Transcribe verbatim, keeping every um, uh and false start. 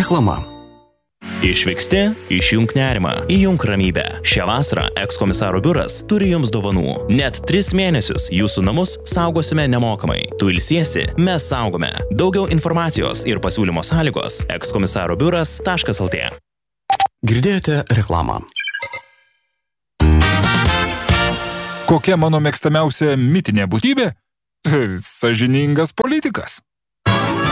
Reklama. Išvyksti, išjunk nerimą, įjunk ramybę. Šią vasarą ekskomisaro biuras turi jums dovanų. Net tris mėnesius jūsų namus saugosime nemokamai. Tu ilsiesi, mes saugome. Daugiau informacijos ir pasiūlymo sąlygos ekskomisaro biuras taškas lt. Girdėjote reklamą. Kokia mano mėgstamiausia mitinė būtybė? Sąžiningas politikas.